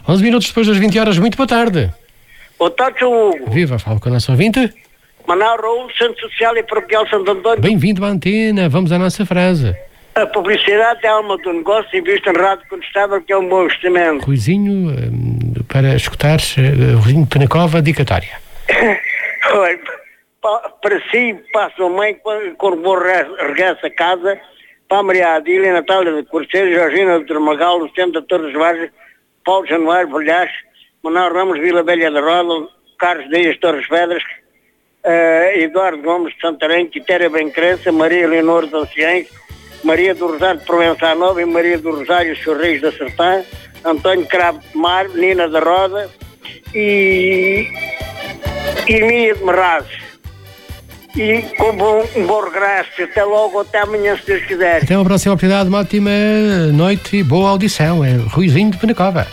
11 minutos depois das 20 horas, muito boa tarde. Boa tarde, Sr. Hugo. Viva, falo com o nosso ouvinte. Manuel Raul, Centro Social e Paroquial Santo Antônio. Bem-vindo à antena, vamos à nossa frase. A publicidade é a alma do negócio e visto em rádio contestável que é um bom investimento. Ruizinho, para escutares, Ruizinho de Penacova, dicatória. Olha, para si, para a sua mãe, quando vou regressa a casa, para a Maria Adília, Natália de Corceiro, Georgina de Tramagal, Luciano da Torres Vargas, Paulo Januário, Valhares, Manuel Ramos, Vila Velha da Roda, Carlos Dias, Torres Vedras, Eduardo Gomes de Santarém, Quitéria Bencrença, Maria Leonor de Anciães, Maria do Rosário de Provença Nova e Maria do Rosário Chorreiros da Sertã, António Cravo de Mar, Nina da Roda e Mia de Merrazes. E com um bom regresso. Até logo, até amanhã, se Deus quiser. Até uma próxima oportunidade, uma ótima noite e boa audição. É Ruizinho de Penacova.